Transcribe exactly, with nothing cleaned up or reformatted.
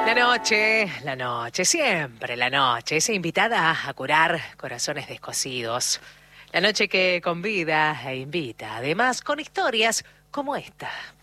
La noche, la noche, siempre la noche, esa invitada a curar corazones descosidos. La noche que convida e invita, además con historias como esta.